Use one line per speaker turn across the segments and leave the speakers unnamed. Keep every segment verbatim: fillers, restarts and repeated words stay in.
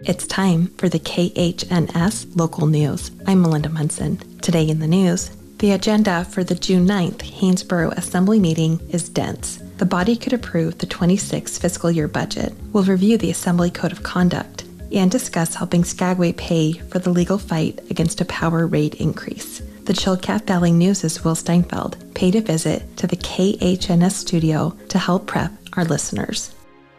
It's time for the K H N S Local News. I'm Melinda Munson. Today in the news, the agenda for the June ninth Haynesboro Assembly meeting is dense. The body could approve the twenty-six fiscal year budget, will review the Assembly Code of Conduct, and discuss helping Skagway pay for the legal fight against a power rate increase. The Chilkat Valley News' Will Steinfeld paid a visit to the K H N S studio to help prep our listeners.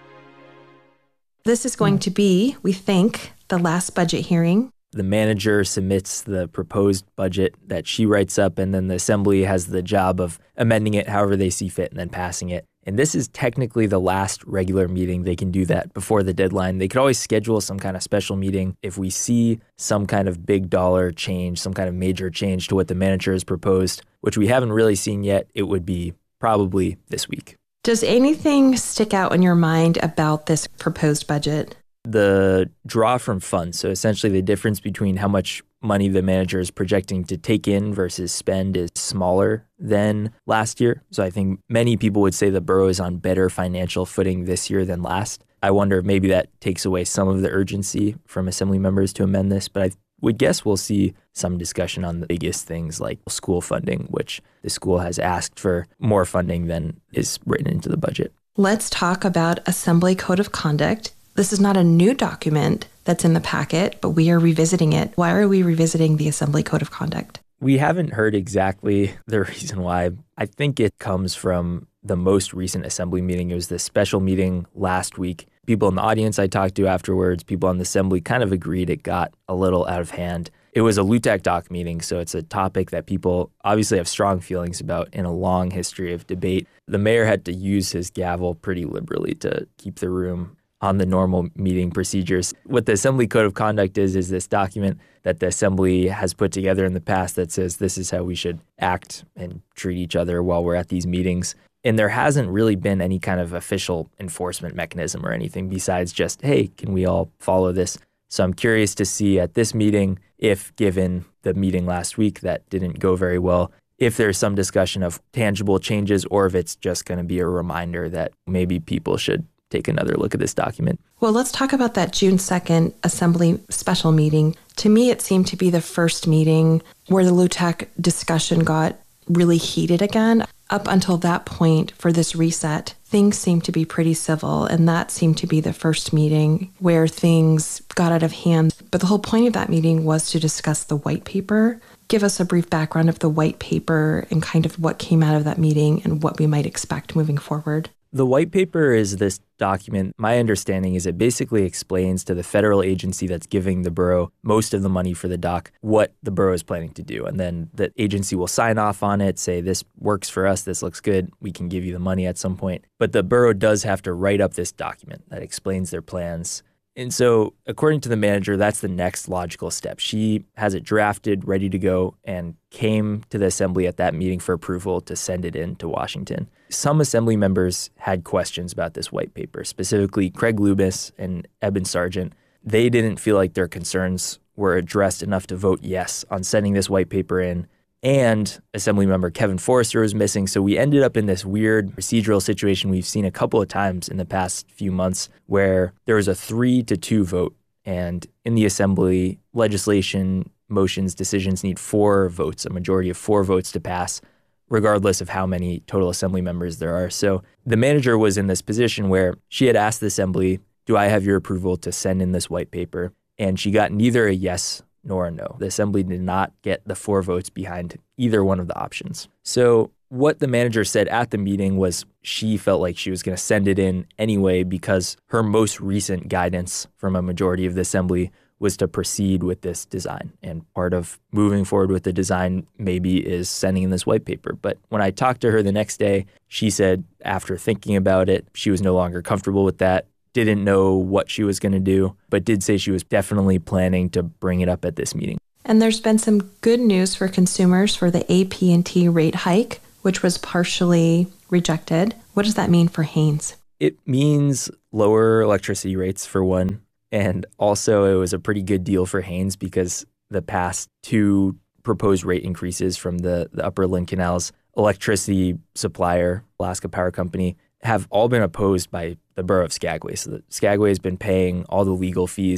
This is going to be, we think, the last budget hearing.
The manager submits the proposed budget that she writes up, and then the assembly has the job of amending it however they see fit and then passing it. And this is technically the last regular meeting. They can do that before the deadline. They could always schedule some kind of special meeting if we see some kind of big dollar change, some kind of major change to what the manager has proposed, which we haven't really seen yet. It would be probably this week.
Does anything stick out in your mind about this proposed budget?
The draw from funds, so essentially the difference between how much money the manager is projecting to take in versus spend, is smaller than last year. So I think many people would say the borough is on better financial footing this year than last. I wonder if maybe that takes away some of the urgency from assembly members to amend this, but I would guess we'll see some discussion on the biggest things like school funding, which the school has asked for more funding than is written into the budget.
Let's talk about Assembly Code of Conduct. This is not a new document that's in the packet, but we are revisiting it. Why are we revisiting the Assembly Code of Conduct?
We haven't heard exactly the reason why. I think it comes from the most recent assembly meeting. It was the special meeting last week. People in the audience I talked to afterwards, people on the assembly kind of agreed it got a little out of hand. It was a L U T A C doc meeting, so it's a topic that people obviously have strong feelings about in a long history of debate. The mayor had to use his gavel pretty liberally to keep the room on the normal meeting procedures. What the Assembly Code of Conduct is, is this document that the Assembly has put together in the past that says this is how we should act and treat each other while we're at these meetings. And there hasn't really been any kind of official enforcement mechanism or anything besides just, hey, can we all follow this? So I'm curious to see at this meeting, if given the meeting last week that didn't go very well, if there's some discussion of tangible changes or if it's just going to be a reminder that maybe people should take another look at this document.
Well, let's talk about that June second Assembly special meeting. To me, it seemed to be the first meeting where the L U T A C discussion got really heated again. Up until that point for this reset, things seemed to be pretty civil, and that seemed to be the first meeting where things got out of hand. But the whole point of that meeting was to discuss the white paper. Give us a brief background of the white paper and kind of what came out of that meeting and what we might expect moving forward.
The white paper is this document. My understanding is it basically explains to the federal agency that's giving the borough most of the money for the dock what the borough is planning to do. And then the agency will sign off on it, say this works for us, this looks good, we can give you the money at some point. But the borough does have to write up this document that explains their plans. And so, according to the manager, that's the next logical step. She has it drafted, ready to go, and came to the assembly at that meeting for approval to send it in to Washington. Some assembly members had questions about this white paper, specifically Craig Lubis and Eben Sargent. They didn't feel like their concerns were addressed enough to vote yes on sending this white paper in. And Assemblymember Kevin Forrester was missing. So we ended up in this weird procedural situation we've seen a couple of times in the past few months where there was a three to two vote. And in the assembly, legislation, motions, decisions need four votes, a majority of four votes to pass, regardless of how many total assembly members there are. So the manager was in this position where she had asked the assembly, do I have your approval to send in this white paper? And she got neither a yes nor a no. The assembly did not get the four votes behind either one of the options. So what the manager said at the meeting was she felt like she was going to send it in anyway because her most recent guidance from a majority of the assembly was to proceed with this design. And part of moving forward with the design maybe is sending in this white paper. But when I talked to her the next day, she said after thinking about it, she was no longer comfortable with that. Didn't know what she was going to do, but did say she was definitely planning to bring it up at this meeting.
And there's been some good news for consumers for the A P and T rate hike, which was partially rejected. What does that mean for Haines?
It means lower electricity rates, for one. And also it was a pretty good deal for Haines because the past two proposed rate increases from the, the Upper Lynn Canal's electricity supplier, Alaska Power Company, have all been opposed by the borough of Skagway. So the Skagway has been paying all the legal fees.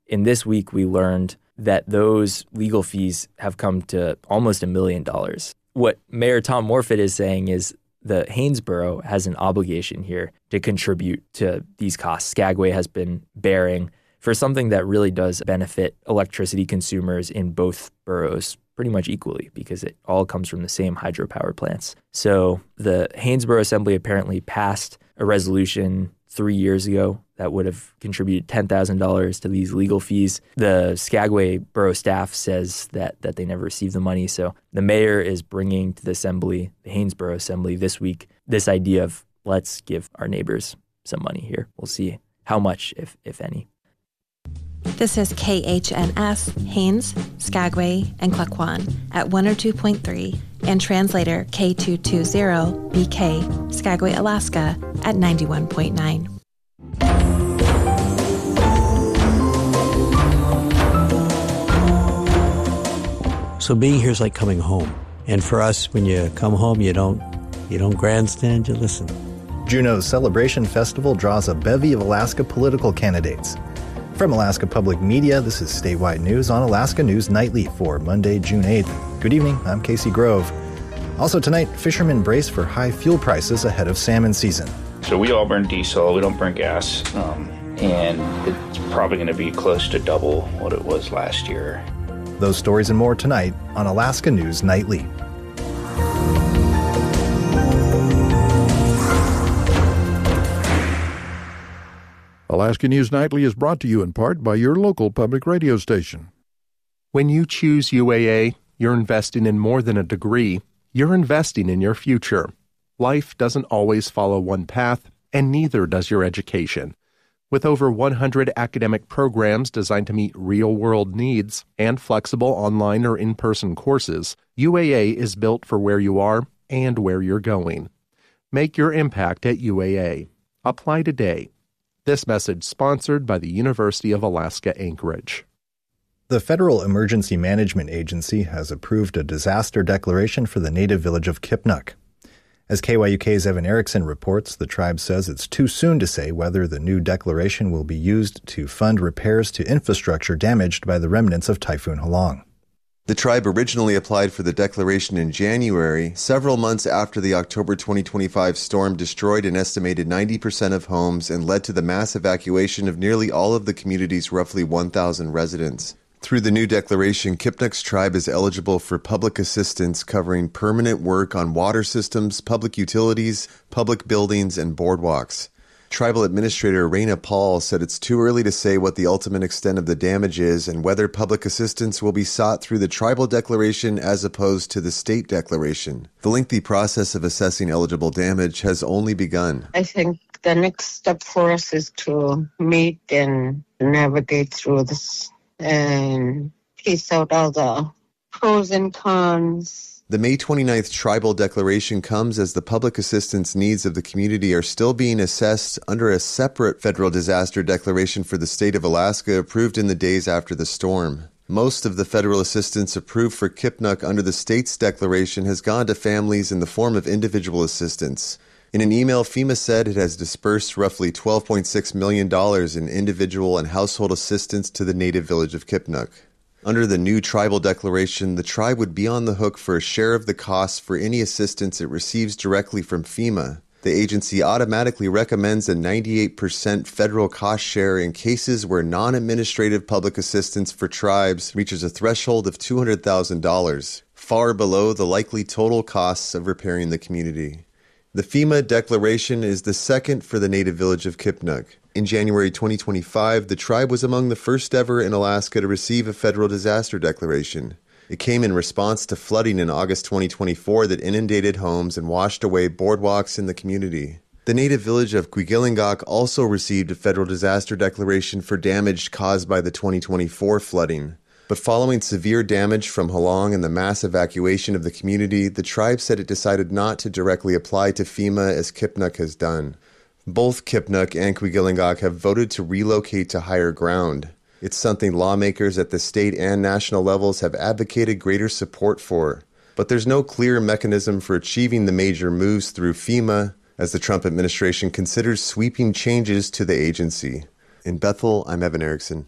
In this week, we learned that those legal fees have come to almost a million dollars. What Mayor Tom Morfitt is saying is the Haynesboro has an obligation here to contribute to these costs Skagway has been bearing for something that really does benefit electricity consumers in both boroughs pretty much equally because it all comes from the same hydropower plants. So the Haynesboro Assembly apparently passed a resolution three years ago that would have contributed ten thousand dollars to these legal fees. The Skagway borough staff says that that they never received the money. So the mayor is bringing to the assembly, the Haynesboro Assembly this week, this idea of let's give our neighbors some money here. We'll see how much, if if any.
This is K H N S, Haines, Skagway, and Klukwan at one oh two point three and translator K two two zero B K, Skagway, Alaska at ninety-one point nine.
So being here is like coming home. And for us, when you come home, you don't you don't grandstand, you listen.
Juneau's Celebration Festival draws a bevy of Alaska political candidates. From Alaska Public Media, this is Statewide News on Alaska News Nightly for Monday, June eighth. Good evening, I'm Casey Grove. Also tonight, fishermen brace for high fuel prices ahead of salmon season.
So we all burn diesel, we don't burn gas, um, and it's probably going to be close to double what it was last year.
Those stories and more tonight on Alaska News Nightly.
Alaska News Nightly is brought to you in part by your local public radio station.
When you choose U A A, you're investing in more than a degree. You're investing in your future. Life doesn't always follow one path, and neither does your education. With over one hundred academic programs designed to meet real-world needs and flexible online or in-person courses, U A A is built for where you are and where you're going. Make your impact at U A A. Apply today. This message sponsored by the University of Alaska Anchorage.
The Federal Emergency Management Agency has approved a disaster declaration for the native village of Kipnuk. As K Y U K's Evan Erickson reports, the tribe says it's too soon to say whether the new declaration will be used to fund repairs to infrastructure damaged by the remnants of Typhoon Halong.
The tribe originally applied for the declaration in January, several months after the October twenty twenty-five storm destroyed an estimated ninety percent of homes and led to the mass evacuation of nearly all of the community's roughly one thousand residents. Through the new declaration, Kipnuk's tribe is eligible for public assistance covering permanent work on water systems, public utilities, public buildings, and boardwalks. Tribal Administrator Raina Paul said it's too early to say what the ultimate extent of the damage is and whether public assistance will be sought through the tribal declaration as opposed to the state declaration. The lengthy process of assessing eligible damage has only begun.
I think the next step for us is to meet and navigate through this and piece out all the pros and cons.
The May twenty-ninth tribal declaration comes as the public assistance needs of the community are still being assessed under a separate federal disaster declaration for the state of Alaska approved in the days after the storm. Most of the federal assistance approved for Kipnuk under the state's declaration has gone to families in the form of individual assistance. In an email, FEMA said it has dispersed roughly twelve point six million dollars in individual and household assistance to the native village of Kipnuk. Under the new tribal declaration, the tribe would be on the hook for a share of the costs for any assistance it receives directly from FEMA. The agency automatically recommends a ninety-eight percent federal cost share in cases where non-administrative public assistance for tribes reaches a threshold of two hundred thousand dollars, far below the likely total costs of repairing the community. The FEMA declaration is the second for the native village of Kipnuk. In January twenty twenty-five, the tribe was among the first ever in Alaska to receive a federal disaster declaration. It came in response to flooding in August twenty twenty-four that inundated homes and washed away boardwalks in the community. The native village of Quigilingok also received a federal disaster declaration for damage caused by the twenty twenty-four flooding. But following severe damage from Halong and the mass evacuation of the community, the tribe said it decided not to directly apply to FEMA as Kipnuk has done. Both Kipnuk and Quigilingok have voted to relocate to higher ground. It's something lawmakers at the state and national levels have advocated greater support for. But there's no clear mechanism for achieving the major moves through FEMA as the Trump administration considers sweeping changes to the agency. In Bethel, I'm Evan Erickson.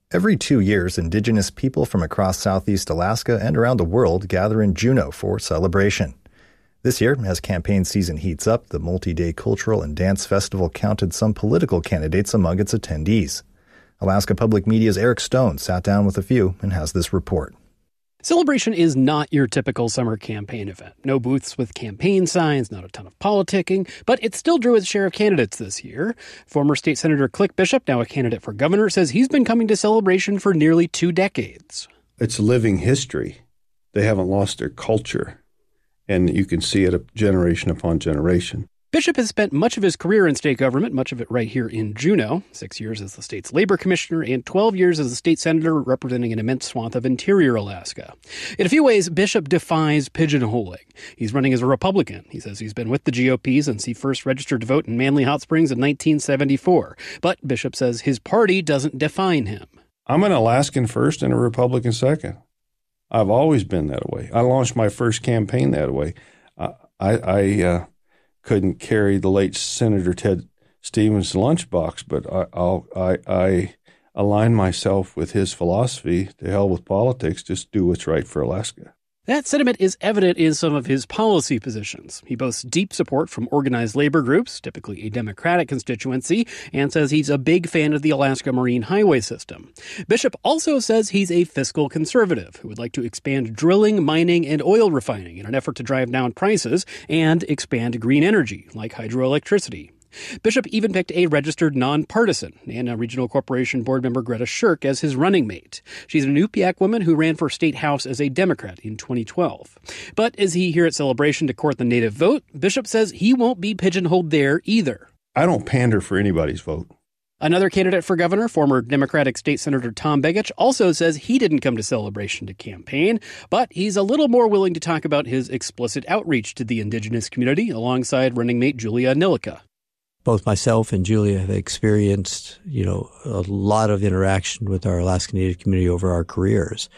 Every two years, Indigenous people from across Southeast Alaska and around the world gather in Juneau for celebration. This year, as campaign season heats up, the multi-day cultural and dance festival counted some political candidates among its attendees. Alaska Public Media's Eric Stone sat down with a few and has this report.
Celebration is not your typical summer campaign event. No booths with campaign signs, not a ton of politicking, but it still drew its share of candidates this year. Former State Senator Click Bishop, now a candidate for governor, says he's been coming to Celebration for nearly two decades.
It's living history. They haven't lost their culture, and you can see it generation upon generation.
Bishop has spent much of his career in state government, much of it right here in Juneau, six years as the state's labor commissioner and twelve years as a state senator representing an immense swath of interior Alaska. In a few ways, Bishop defies pigeonholing. He's running as a Republican. He says he's been with the G O P since he first registered to vote in Manly Hot Springs in nineteen seventy-four. But Bishop says his party doesn't define him.
I'm an Alaskan first and a Republican second. I've always been that way. I launched my first campaign that way. I, I, I uh, couldn't carry the late Senator Ted Stevens' lunchbox, but I, I'll, I, I align myself with his philosophy. To hell with politics, just do what's right for Alaska.
That sentiment is evident in some of his policy positions. He boasts deep support from organized labor groups, typically a Democratic constituency, and says he's a big fan of the Alaska Marine Highway System. Bishop also says he's a fiscal conservative who would like to expand drilling, mining, and oil refining in an effort to drive down prices and expand green energy, like hydroelectricity. Bishop even picked a registered nonpartisan, Nana Regional Corporation board member Greta Shirk, as his running mate. She's an Inupiaq woman who ran for state house as a Democrat in twenty twelve. But as he here at Celebration to court the native vote, Bishop says he won't be pigeonholed there either.
I don't pander for anybody's vote.
Another candidate for governor, former Democratic State Senator Tom Begich, also says he didn't come to Celebration to campaign, but he's a little more willing to talk about his explicit outreach to the Indigenous community alongside running mate Julia Nilika.
Both myself and Julia have experienced, you know, a lot of interaction with our Alaska Native community over our careers.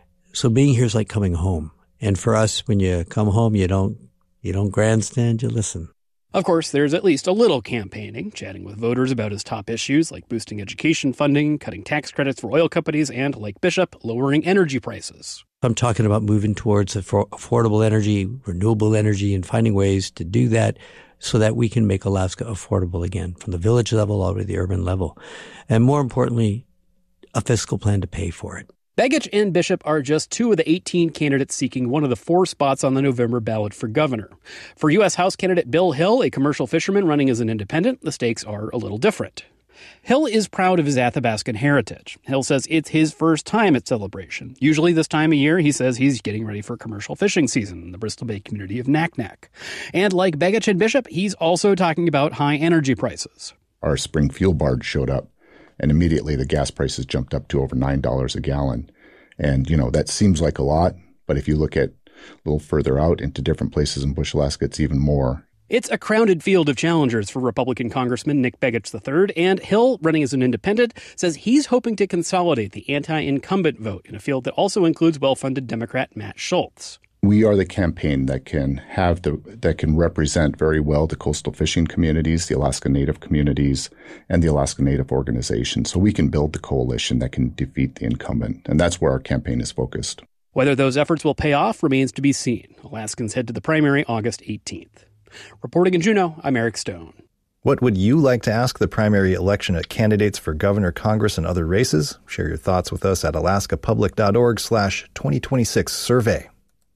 So being here is like coming home. And for us, when you come home, you don't, you don't grandstand, you listen.
Of course, there's at least a little campaigning, chatting with voters about his top issues like boosting education funding, cutting tax credits for oil companies, and, like Bishop, lowering energy prices.
I'm talking about moving towards affordable energy, renewable energy, and finding ways to do that so that we can make Alaska affordable again, from the village level all the way to the urban level. And more importantly, a fiscal plan to pay for it.
Begich and Bishop are just two of the eighteen candidates seeking one of the four spots on the November ballot for governor. For U S House candidate Bill Hill, a commercial fisherman running as an independent, the stakes are a little different. Hill is proud of his Athabascan heritage. Hill says it's his first time at Celebration. Usually this time of year, he says he's getting ready for commercial fishing season in the Bristol Bay community of Naknek. And like Begich and Bishop, he's also talking about high energy prices.
Our spring fuel barge showed up, and immediately the gas prices jumped up to over nine dollars a gallon. And, you know, that seems like a lot, but if you look at a little further out into different places in Bush, Alaska, it's even more.
It's a crowded field of challengers for Republican Congressman Nick Begich the third, and Hill, running as an independent, says he's hoping to consolidate the anti-incumbent vote in a field that also includes well-funded Democrat Matt Schultz.
We are the campaign that can have the that can represent very well the coastal fishing communities, the Alaska Native communities, and the Alaska Native organizations. So we can build the coalition that can defeat the incumbent, and that's where our campaign is focused.
Whether those efforts will pay off remains to be seen. Alaskans head to the primary August eighteenth. Reporting in Juneau, I'm Eric Stone.
What would you like to ask the primary election at candidates for governor, Congress, and other races? Share your thoughts with us at alaskapublic.org slash 2026 survey.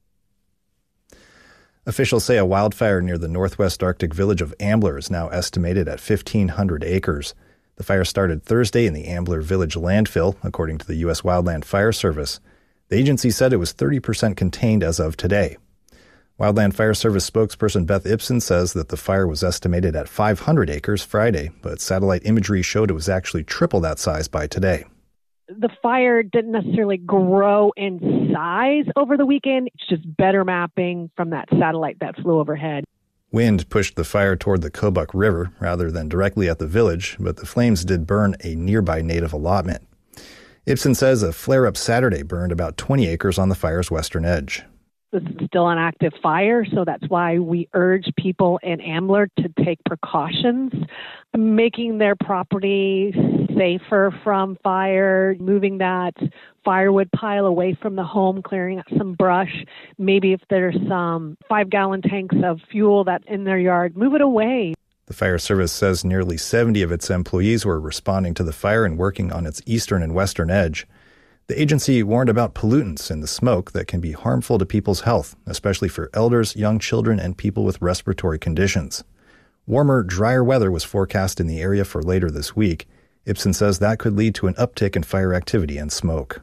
Officials say a wildfire near the northwest Arctic village of Ambler is now estimated at fifteen hundred acres. The fire started Thursday in the Ambler Village landfill, according to the U S Wildland Fire Service. The agency said it was thirty percent contained as of today. Wildland Fire Service spokesperson Beth Ibsen says that the fire was estimated at five hundred acres Friday, but satellite imagery showed it was actually triple that size by today.
The fire didn't necessarily grow in size over the weekend. It's just better mapping from that satellite that flew overhead.
Wind pushed the fire toward the Kobuk River rather than directly at the village, but the flames did burn a nearby native allotment. Ibsen says a flare-up Saturday burned about twenty acres on the fire's western edge.
This is still an active fire, so that's why we urge people in Ambler to take precautions, making their property safer from fire, moving that firewood pile away from the home, clearing out some brush. Maybe if there's some five-gallon tanks of fuel that's in their yard, move it away.
The fire service says nearly seventy of its employees were responding to the fire and working on its eastern and western edge. The agency warned about pollutants in the smoke that can be harmful to people's health, especially for elders, young children, and people with respiratory conditions. Warmer, drier weather was forecast in the area for later this week. Ipsen says that could lead to an uptick in fire activity and smoke.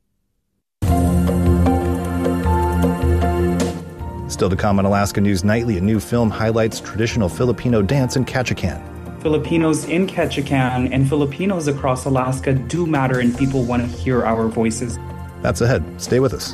Still to come on Alaska News Nightly, a new film highlights traditional Filipino dance in Ketchikan.
Filipinos in Ketchikan and Filipinos across Alaska do matter, and people want to hear our voices.
That's ahead. Stay with us.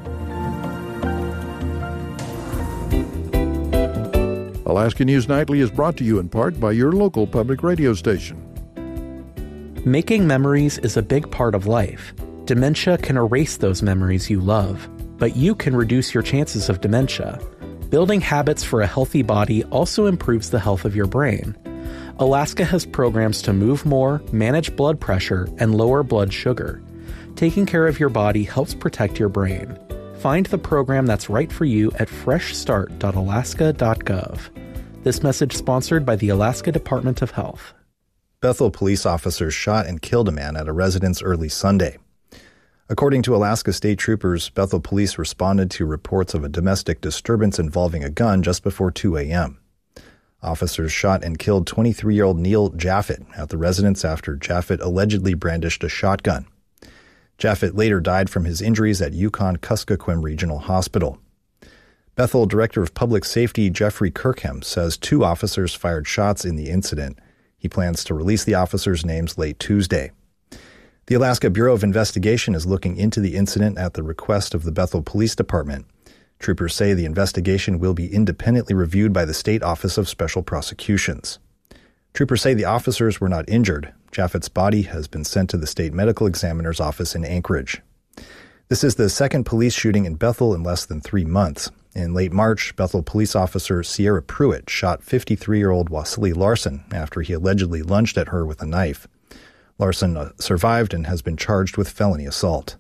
Alaska News Nightly is brought to you in part by your local public radio station.
Making memories is a big part of life. Dementia can erase those memories you love, but you can reduce your chances of dementia. Building habits for a healthy body also improves the health of your brain. Alaska has programs to move more, manage blood pressure, and lower blood sugar. Taking care of your body helps protect your brain. Find the program that's right for you at fresh start dot alaska dot gov. This message sponsored by the Alaska Department of Health.
Bethel police officers shot and killed a man at a residence early Sunday. According to Alaska State Troopers, Bethel police responded to reports of a domestic disturbance involving a gun just before two a.m. Officers shot and killed twenty-three-year-old Neil Jaffet at the residence after Jaffet allegedly brandished a shotgun. Jaffet later died from his injuries at Yukon-Kuskokwim Regional Hospital. Bethel Director of Public Safety Jeffrey Kirkham says two officers fired shots in the incident. He plans to release the officers' names late Tuesday. The Alaska Bureau of Investigation is looking into the incident at the request of the Bethel Police Department. Troopers say the investigation will be independently reviewed by the State Office of Special Prosecutions. Troopers say the officers were not injured. Jaffet's body has been sent to the State Medical Examiner's office in Anchorage. This is the second police shooting in Bethel in less than three months. In late March, Bethel police officer Sierra Pruitt shot fifty-three-year-old Wasili Larson after he allegedly lunged at her with a knife. Larson uh, survived and has been charged with felony assault.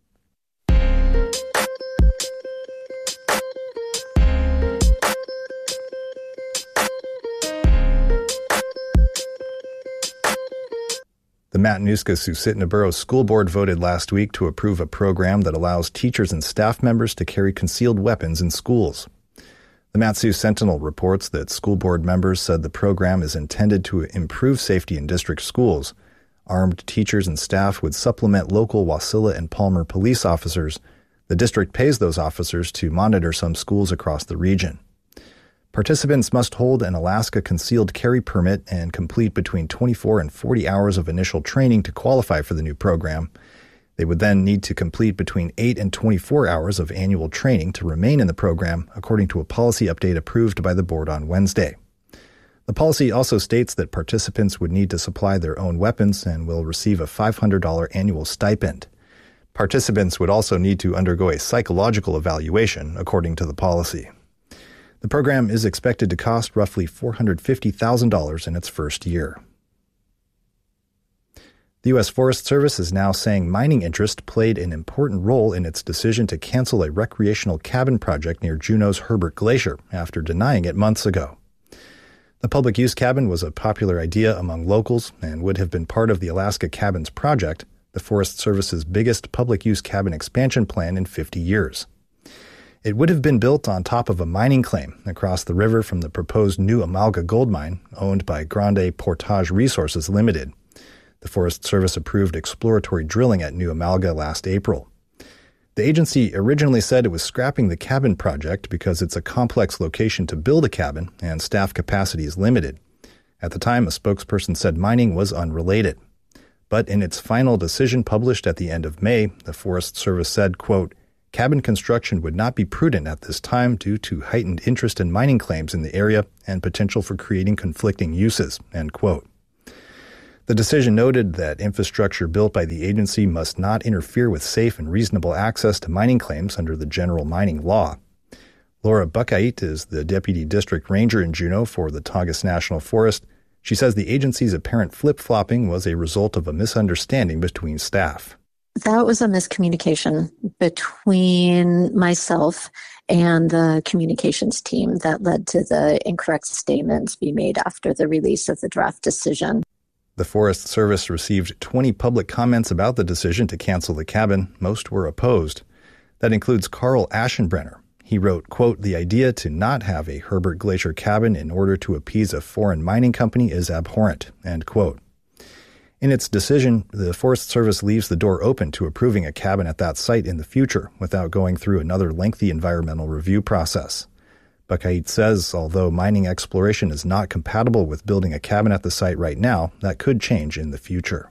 The Matanuska-Susitna School Board voted last week to approve a program that allows teachers and staff members to carry concealed weapons in schools. The Mat-Su Sentinel reports that school board members said the program is intended to improve safety in district schools. Armed teachers and staff would supplement local Wasilla and Palmer police officers. The district pays those officers to monitor some schools across the region. Participants must hold an Alaska concealed carry permit and complete between twenty-four and forty hours of initial training to qualify for the new program. They would then need to complete between eight and twenty-four hours of annual training to remain in the program, according to a policy update approved by the board on Wednesday. The policy also states that participants would need to supply their own weapons and will receive a five hundred dollars annual stipend. Participants would also need to undergo a psychological evaluation, according to the policy. The program is expected to cost roughly four hundred fifty thousand dollars in its first year. The U S Forest Service is now saying mining interest played an important role in its decision to cancel a recreational cabin project near Juneau's Herbert Glacier after denying it months ago. The public use cabin was a popular idea among locals and would have been part of the Alaska Cabins Project, the Forest Service's biggest public use cabin expansion plan in fifty years. It would have been built on top of a mining claim across the river from the proposed new Amalga gold mine owned by Grande Portage Resources Limited. The Forest Service approved exploratory drilling at New Amalga last April. The agency originally said it was scrapping the cabin project because it's a complex location to build a cabin and staff capacity is limited. At the time, a spokesperson said mining was unrelated. But in its final decision published at the end of May, the Forest Service said, quote, cabin construction would not be prudent at this time due to heightened interest in mining claims in the area and potential for creating conflicting uses, end quote. The decision noted that infrastructure built by the agency must not interfere with safe and reasonable access to mining claims under the general mining law. Laura Buckait is the Deputy District Ranger in Juneau for the Tongass National Forest. She says the agency's apparent flip-flopping was a result of a misunderstanding between staff.
That was a miscommunication between myself and the communications team that led to the incorrect statements being made after the release of the draft decision.
The Forest Service received twenty public comments about the decision to cancel the cabin. Most were opposed. That includes Carl Aschenbrenner. He wrote, quote, "The idea to not have a Herbert Glacier cabin in order to appease a foreign mining company is abhorrent," end quote. In its decision, the Forest Service leaves the door open to approving a cabin at that site in the future without going through another lengthy environmental review process. Buckait says although mining exploration is not compatible with building a cabin at the site right now, that could change in the future.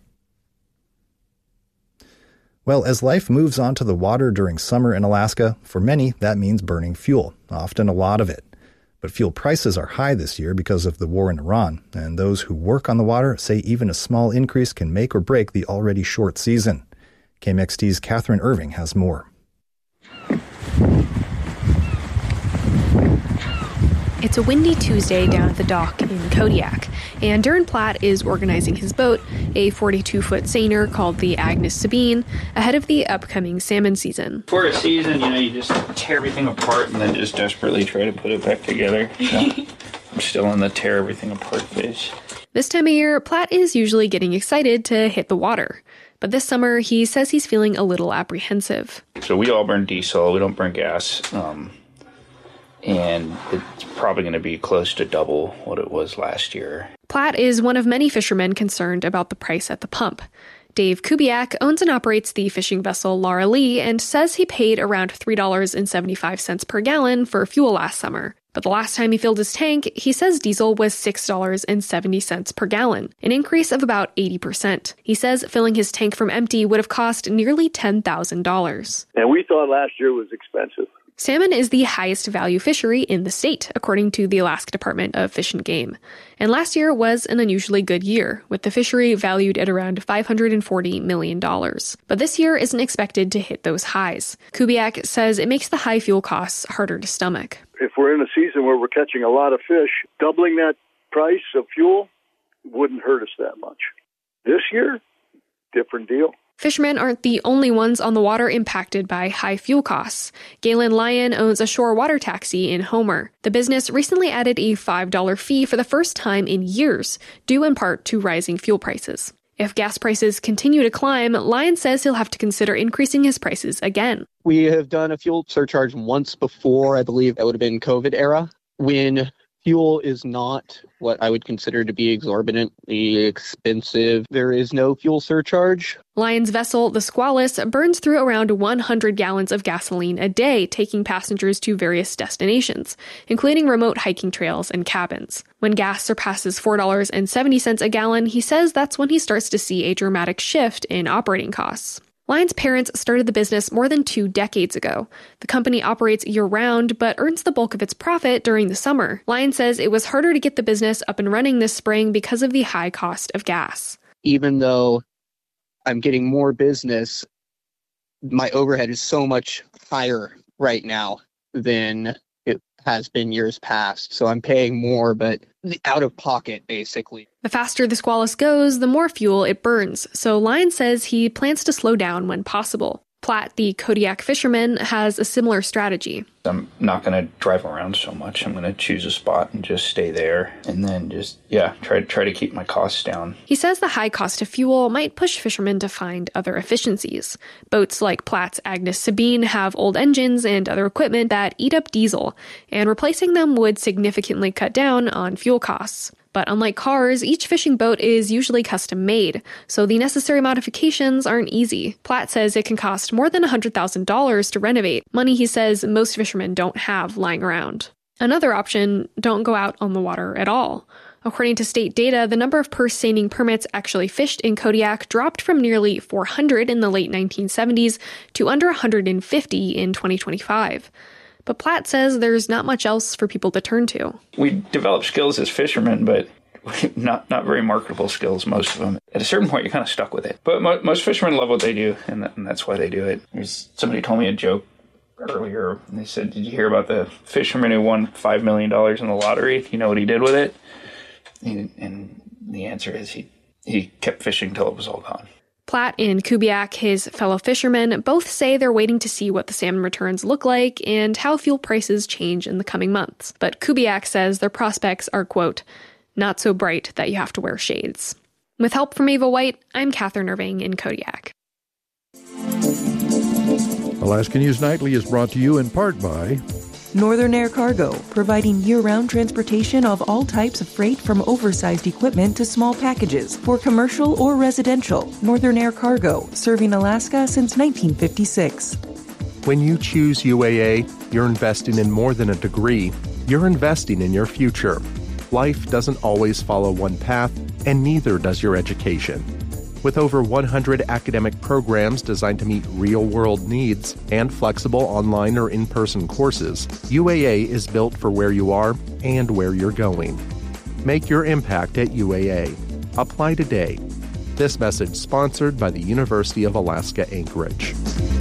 Well, as life moves onto the water during summer in Alaska, for many that means burning fuel, often a lot of it. But fuel prices are high this year because of the war in Iran, and those who work on the water say even a small increase can make or break the already short season. K M X T's Catherine Irving has more.
It's a windy Tuesday down at the dock in Kodiak, and Darren Platt is organizing his boat, a forty-two-foot seiner called the Agnes Sabine, ahead of the upcoming salmon season.
For a season, you know, you just tear everything apart and then just desperately try to put it back together. So I'm still in the tear everything apart phase.
This time of year, Platt is usually getting excited to hit the water. But this summer, he says he's feeling a little apprehensive.
So we all burn diesel. We don't burn gas. Um, and it's probably going to be close to double what it was last year.
Platt is one of many fishermen concerned about the price at the pump. Dave Kubiak owns and operates the fishing vessel Lara Lee and says he paid around three dollars and seventy-five cents per gallon for fuel last summer. But the last time he filled his tank, he says diesel was six dollars and seventy cents per gallon, an increase of about eighty percent. He says filling his tank from empty would have cost nearly ten thousand dollars.
And we thought last year was expensive.
Salmon is the highest value fishery in the state, according to the Alaska Department of Fish and Game. And last year was an unusually good year, with the fishery valued at around five hundred forty million dollars. But this year isn't expected to hit those highs. Kubiak says it makes the high fuel costs harder to stomach.
If we're in a season where we're catching a lot of fish, doubling that price of fuel wouldn't hurt us that much. This year, different deal.
Fishermen aren't the only ones on the water impacted by high fuel costs. Galen Lyon owns a shore water taxi in Homer. The business recently added a five dollars fee for the first time in years, due in part to rising fuel prices. If gas prices continue to climb, Lyon says he'll have to consider increasing his prices again.
We have done a fuel surcharge once before. I believe that would have been COVID era, when fuel is not what I would consider to be exorbitantly expensive. There is no fuel surcharge.
Lyon's vessel, the Squalus, burns through around one hundred gallons of gasoline a day, taking passengers to various destinations, including remote hiking trails and cabins. When gas surpasses four dollars and seventy cents a gallon, he says that's when he starts to see a dramatic shift in operating costs. Lyon's parents started the business more than two decades ago. The company operates year-round, but earns the bulk of its profit during the summer. Lyon says it was harder to get the business up and running this spring because of the high cost of gas.
Even though I'm getting more business, my overhead is so much higher right now than it has been years past. So I'm paying more, but out of pocket, basically.
The faster the Squalus goes, the more fuel it burns, so Lyon says he plans to slow down when possible. Platt, the Kodiak fisherman, has a similar strategy.
I'm not going to drive around so much. I'm going to choose a spot and just stay there and then just, yeah, try, try to keep my costs down.
He says the high cost of fuel might push fishermen to find other efficiencies. Boats like Platt's Agnes Sabine have old engines and other equipment that eat up diesel, and replacing them would significantly cut down on fuel costs. But unlike cars, each fishing boat is usually custom-made, so the necessary modifications aren't easy. Platt says it can cost more than one hundred thousand dollars to renovate, money he says most fishermen don't have lying around. Another option, don't go out on the water at all. According to state data, the number of purse seining permits actually fished in Kodiak dropped from nearly four hundred in the late nineteen seventies to under one hundred fifty in twenty twenty-five. But Platt says there's not much else for people to turn to.
We develop skills as fishermen, but not not very marketable skills, most of them. At a certain point, you're kind of stuck with it. But mo- most fishermen love what they do, and, th- and that's why they do it. There's somebody told me a joke earlier. They said, did you hear about the fisherman who won five million dollars in the lottery? You know what he did with it? And, and the answer is he, he kept fishing till it was all gone.
Platt and Kubiak, his fellow fishermen, both say they're waiting to see what the salmon returns look like and how fuel prices change in the coming months. But Kubiak says their prospects are, quote, not so bright that you have to wear shades. With help from Ava White, I'm Catherine Irving in Kodiak.
Alaska News Nightly is brought to you in part by
Northern Air Cargo, providing year-round transportation of all types of freight from oversized equipment to small packages for commercial or residential. Northern Air Cargo, serving Alaska since nineteen fifty-six.
When you choose U A A, you're investing in more than a degree. You're investing in your future. Life doesn't always follow one path, and neither does your education. With over one hundred academic programs designed to meet real-world needs and flexible online or in-person courses, U A A is built for where you are and where you're going. Make your impact at U A A. Apply today. This message sponsored by the University of Alaska Anchorage.